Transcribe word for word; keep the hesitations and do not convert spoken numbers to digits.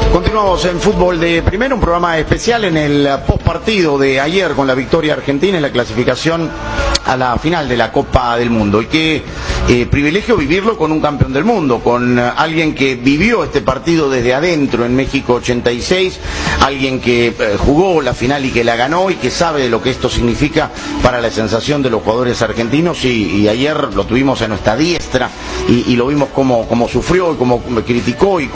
Continuamos en Fútbol de Primera, un programa especial en el postpartido de ayer con la victoria argentina en la clasificación a la final de la Copa del Mundo. Y qué eh, privilegio vivirlo con un campeón del mundo, con uh, alguien que vivió este partido desde adentro en México ochenta y seis, alguien que eh, jugó la final y que la ganó y que sabe de lo que esto significa para la sensación de los jugadores argentinos. Y, y ayer lo tuvimos a nuestra diestra y, y lo vimos como, como sufrió y como criticó y